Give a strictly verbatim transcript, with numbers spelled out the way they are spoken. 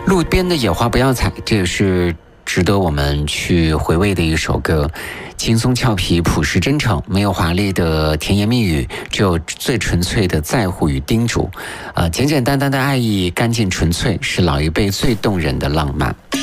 路边的野花不要采，这也是值得我们去回味的一首歌。轻松俏皮，朴实真诚，没有华丽的甜言蜜语，只有最纯粹的在乎与叮嘱。呃，简简单单的爱意，干净纯粹，是老一辈最动人的浪漫。